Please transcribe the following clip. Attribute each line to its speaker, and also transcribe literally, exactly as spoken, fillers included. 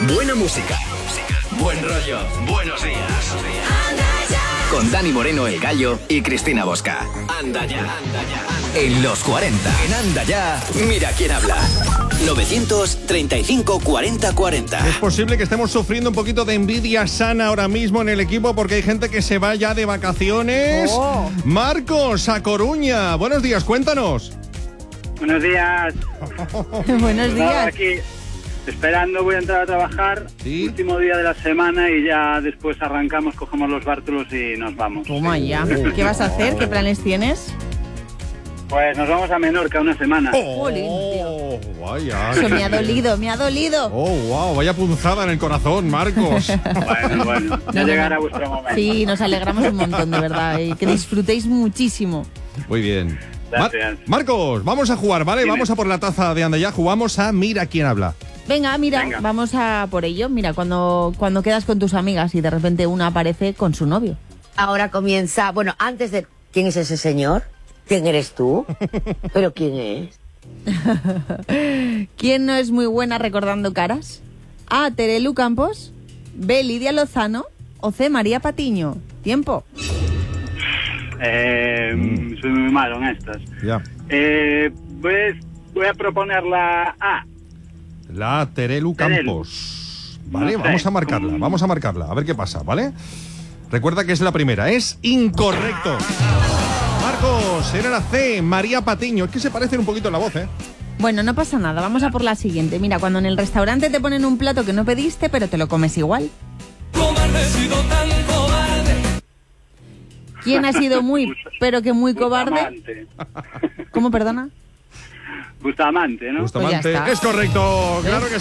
Speaker 1: Buena música. Buen rollo. Buenos días. Con Dani Moreno, el Gallo, y Cristina Bosca. Anda ya. Anda ya. En los cuarenta. En Anda ya. Mira quién habla. novecientos treinta y cinco cuarenta cuarenta.
Speaker 2: Es posible que estemos sufriendo un poquito de envidia sana ahora mismo en el equipo porque hay gente que se va ya de vacaciones. Oh. Marcos, a Coruña. Buenos días, cuéntanos.
Speaker 3: Buenos días.
Speaker 4: Buenos días.
Speaker 3: Aquí esperando, voy a entrar a trabajar.
Speaker 2: ¿Sí?
Speaker 3: Último día de la semana y ya después arrancamos, cogemos los bártulos y nos vamos.
Speaker 4: Toma ya. ¿Qué vas a hacer? ¿Qué planes tienes?
Speaker 3: Pues nos vamos a Menorca una semana.
Speaker 2: Oh, oh vaya.
Speaker 4: Eso me ha dolido, me ha dolido.
Speaker 2: Oh, wow, vaya punzada en el corazón, Marcos.
Speaker 3: Bueno, bueno, ya no, llegará no. vuestro momento.
Speaker 4: Sí, nos alegramos un montón, de verdad, y que disfrutéis muchísimo.
Speaker 2: Muy bien.
Speaker 3: Gracias.
Speaker 2: Mar- Marcos, vamos a jugar, ¿vale?
Speaker 3: Dime.
Speaker 2: Vamos a por la taza de Anda ya, jugamos a Mira quién habla.
Speaker 4: Venga, mira,
Speaker 3: Venga.
Speaker 4: vamos a por ello. Mira, cuando, cuando quedas con tus amigas y de repente una aparece con su novio.
Speaker 5: Ahora comienza, bueno, antes de... ¿Quién es ese señor? ¿Quién eres tú? ¿Pero quién es?
Speaker 4: ¿Quién no es muy buena recordando caras? A. Terelu Campos, B. Lidia Lozano o C. María Patiño. Tiempo.
Speaker 3: Eh, mm. Soy muy malo en estas.
Speaker 2: Ya.
Speaker 3: Eh, pues voy a proponer la A.
Speaker 2: La Terelu Campos. Vale,
Speaker 3: No sé,
Speaker 2: vamos a marcarla,
Speaker 3: ¿cómo?
Speaker 2: vamos a marcarla, a ver qué pasa, ¿vale? Recuerda que es la primera, es incorrecto. Marcos, era la C, María Patiño. Es que se parecen un poquito en la voz, ¿eh?
Speaker 4: Bueno, no pasa nada, vamos a por la siguiente. Mira, cuando en el restaurante te ponen un plato que no pediste, pero te lo comes igual.
Speaker 6: Cobarde, he sido tan cobarde.
Speaker 4: ¿Quién ha sido muy, pero que muy cobarde?
Speaker 3: Bustamante.
Speaker 4: ¿Cómo, perdona?
Speaker 3: Bustamante, ¿no?
Speaker 2: Bustamante.
Speaker 4: Pues ya está.
Speaker 2: Es correcto, claro que